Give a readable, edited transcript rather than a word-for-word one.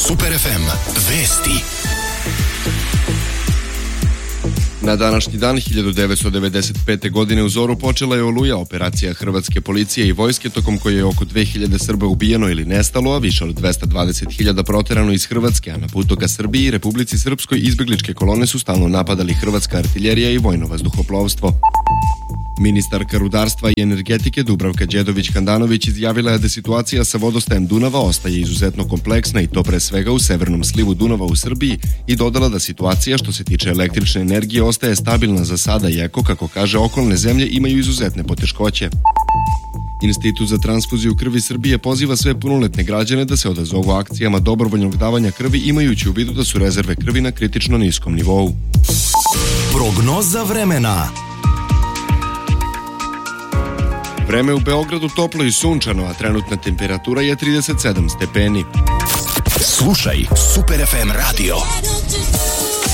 Super FM vesti. Na današnji dan 1995. godine u Zoru počela je Oluja, operacija hrvatske policije i vojske tokom koje je oko 2000 Srba ubijeno ili nestalo, a više od 220.000 proterano iz Hrvatske, a na putu ka Srbiji i Republici Srpskoj izbegličke kolone su stalno napadali hrvatska artiljerija i vojno vazduhoplovstvo. Ministarka rudarstva i energetike Dubravka Đedović-Handanović izjavila je da situacija sa vodostajem Dunava ostaje izuzetno kompleksna i to pre svega u severnom slivu Dunava u Srbiji i dodala da situacija što se tiče električne energije ostaje stabilna za sada iako, kako kaže, okolne zemlje imaju izuzetne poteškoće. Institut za transfuziju krvi Srbije poziva sve punoletne građane da se odazovu akcijama dobrovoljnog davanja krvi imajući u vidu da su rezerve krvi na kritično niskom nivou. Prognoza vremena. Vreme u Beogradu toplo i sunčano, a trenutna temperatura je 37 stepeni. Slušaj Super FM radio.